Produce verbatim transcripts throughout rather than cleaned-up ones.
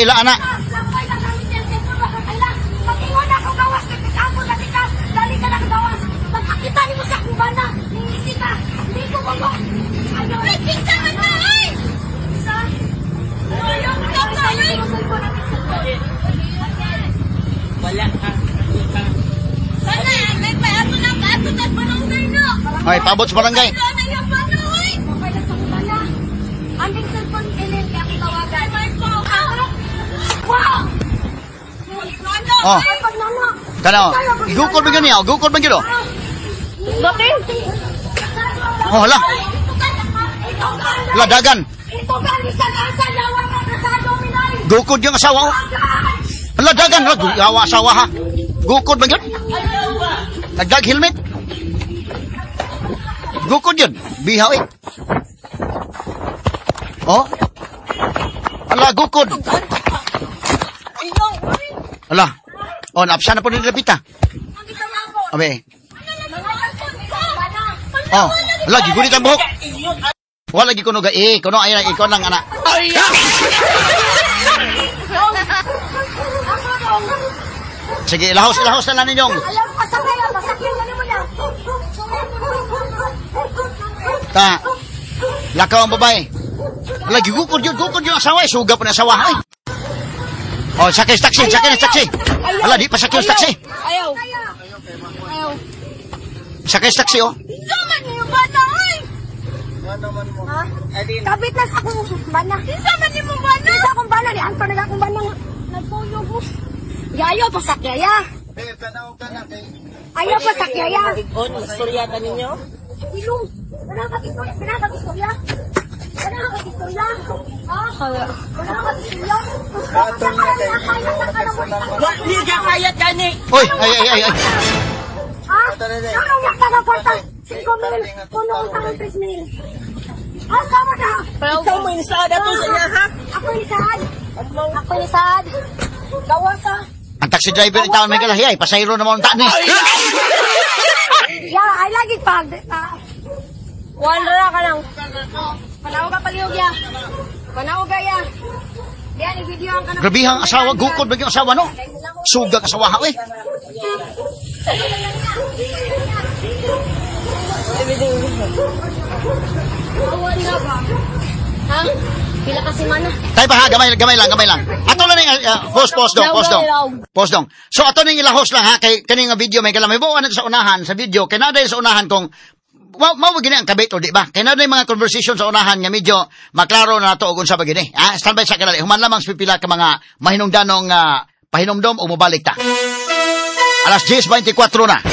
ila ana. Pag-iwan ako gawas, nagkakapo na ka. Dali ka lang gawas. Magkakita ni mo sa kubana. Ningisi ka. Hindi ko mo mo. Ayaw. Ay, pizza man na ay! Pizza? Ayaw ka na ay! Wala ka. Sana, may paato na paato na barangay no. Ay, paabot sa barangay. Anding cellphone ilin kaya ako tawagan. Wow! Oh. Kana, igukod ba gani? Igukod ba gani? Bakit? Oh, hala. Hala, dagan. Ito galing sa kasa, lawan ka kasado, minay. Gukod yung asawa ko. Hala, dagan. Hala, gawa asawa ha. Gukod ba gani? Nagdag helmet. Gukod yun. Bihaw eh. Oh. Hala, gukod. Hala. Oh, naapsa na po nila pita. Abe. Oh, hala, gigulit ang buhok. Wala lagi kuno ga eh, kuno ay ikaw lang anak. Sige, ilahos, ilahos na lang ninyong. Alam, pasakay lang, pasakay lang mo na. Ta. Lakaw ang babae. Lagi gukod yun, gukod yun asawa eh. Suga po na asawa eh. Oh, sakay sa taxi, sakay na taxi. Ala, di pa sakay sa taxi. Ayaw. Ayaw. Sakay sa taxi oh. Sama niyo bana, ay! Bana man mo. Ha? Kabit na sa akong bana. Sama niyo mo bana. Sa akong bana, di anto na akong bana. Nagpuyo ko. Yayo, pasakyaya. Ayaw, pasakyaya. Istorya ka ninyo? Ilong. Pinakatistorya. Pinakatistorya. Pinakatistorya. Ha? Pinakatistorya. Hindi ka kayat gani. Oy, ay, ay, ay, ay. Ha? Nakayak ka ng kwarta. Cinco mil. Puno utang ng tres mil. Ha? Sama ka. Ikaw mo inisada to sa niya, ha? Ako inisad. Ako inisad. Gawas ha. Ang taxi driver itaon may kalahiyay, pasayro naman ang tani. Ya, ay lagi pag. Wala ka lang. Panaw ka paliog ya. Panaw ka ya. Yan, i-videoan ka na. Grabihang asawa, gukod ba yung asawa no? Suga ka asawa ha eh. Awan na ba? Ha? Pila kasi mana? Tayo pa ha, gamay, gamay lang, gamay lang. Ato na ning, uh, post, post dong, post dong. Post dong. So ato ning ilahos lang ha, kay kaning nga video may kalamay. Buwan natin sa unahan, sa video, kay naday sa unahan kung Mau mau begini ang kabit o di ba? Kaya na mga conversation sa unahan nga medyo maklaro na nato og unsa ba gini. Ah, standby sa kanila. Human lamang pipila ka mga mahinungdanong uh, pahinomdom o mobalik ta. Alas ten twenty-four na.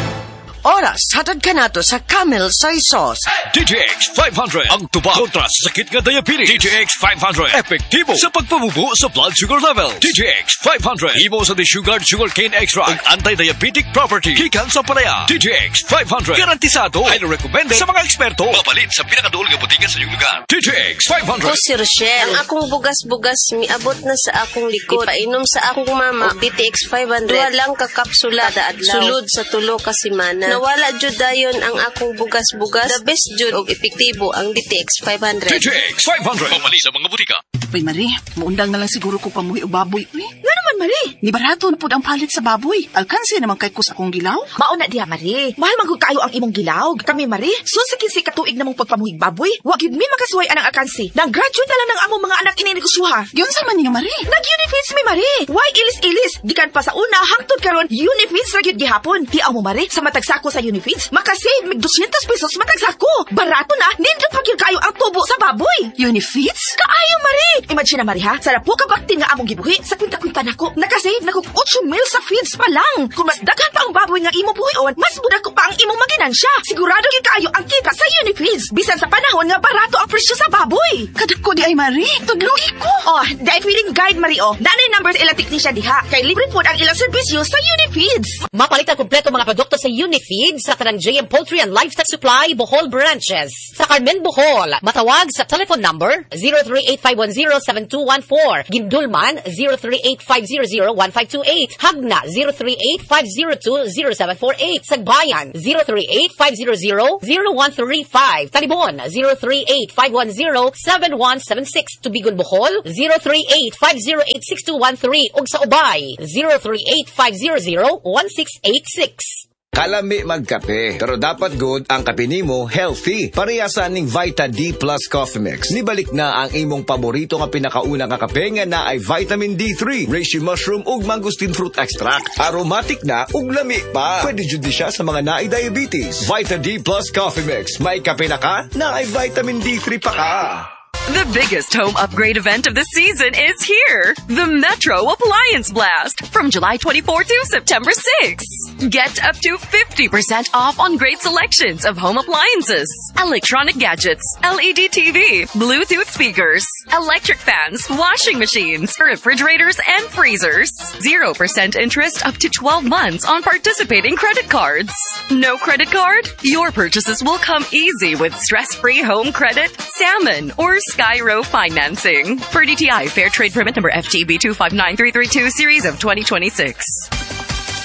Oras, hatad ka nato sa Camel Soy Sauce. D J X five hundred, ang tuba kontra sa sakit nga diabetes. D J X five hundred, epektibo sa pagpabubo sa blood sugar levels. D J X five hundred, imo sa desugared sugarcane extract, ang anti-diabetic property, gikan sa palaya. D J X five hundred, garantisado, highly recommended sa mga eksperto. Mapalit sa pinakaduol nga butika sa iyong lugar. D J X five hundred. Ko si Rochelle, ang akong bugas-bugas miabot na sa akong likod. Ipainom sa akong mama, D T X five hundred. Duha lang ka kapsula, sulod sa tulo ka simana. Nawala jud dayon ang akong bugas-bugas. The best jud og epektibo ang D T X five hundred. D J X five hundred. Mamali sa mga butika. Uy, Marie, muundang na lang siguro ko pamuhi o baboy. Uy, nga naman, Marie. Ni barato na po ang palit sa baboy. Alkansi naman kay kus akong gilaw. Mauna diha, Marie. Mahal magod kayo ang imong gilaw. Kami, Marie, susikin si katuig namong pagpamuhig baboy. Wa gid mi makasuway anang alkansi. Nang graduate na lang ng among mga anak ininegosyoha. Yun sa man niyo, Marie. Nag-Unifeeds mi, Marie. Why ilis-ilis? Gikan pa sa una, hangtod karon Unifeeds ra gyud gihapon. Di mo, Marie, sa matagsako sa Unifeeds, makasave mig two hundred pesos matagsako. Barato na, nindot pa gyud kayo ang tubo sa baboy. Unifeeds? Kaayo, Marie. Imagine na, Marie, ha? Sa po kabaktin nga among gibuhi, sa kwinta-kwinta nako, nakasave nako eight mil sa feeds pa lang. Kung mas daghan pa ang baboy nga imo buhion, mas budak ko pa ang imong maginansya. Sigurado gyud kayo ang kita sa Unifeeds. Bisan sa panahon nga barato ang presyo sa baboy. Kadako di ay, Marie. Tudloy ko. Oh, dahil feeling guide, Marie, oh. Nanay numbers ilang technician diha. Kay libre po ang ilang serbisyo sa Unifeeds. Mapalit ang kompleto mga produkto sa Unifeeds sa tanang J M Poultry and Livestock Supply, Bohol branches. Sa Carmen, Bohol, matawag sa telephone number zero three eight five one zero seven two one four. Gindulman, zero three eight five zero zero zero one five two eight. Hagna zero three eight five zero two zero seven four eight. Sagbayan zero three eight five zero zero zero one three five. Talibon zero three eight five one zero seven one seven six. Tubigon Bohol zero three eight five zero eight six two one three. Ug sa Ubay zero three eight five zero zero one six eight six. Kalami magkape, pero dapat good ang kape nimo healthy. Parehasan ning Vita D Plus Coffee Mix. Nibalik na ang imong paborito nga pinakauna nga kape nga na ay vitamin D three, reishi mushroom ug mangosteen fruit extract. Aromatic na ug lami pa. Pwede jud siya sa mga naay diabetes. Vita D Plus Coffee Mix. May kape na ka, na ay vitamin D three pa ka. The biggest home upgrade event of the season is here. The Metro Appliance Blast from July twenty-fourth to September sixth. Get up to fifty percent off on great selections of home appliances, electronic gadgets, L E D T V, Bluetooth speakers, electric fans, washing machines, refrigerators, and freezers. zero percent interest up to twelve months on participating credit cards. No credit card? Your purchases will come easy with stress-free home credit, salmon, or Skyro financing. For D T I Fair Trade Permit number F T B two five nine three three two series of twenty twenty-six.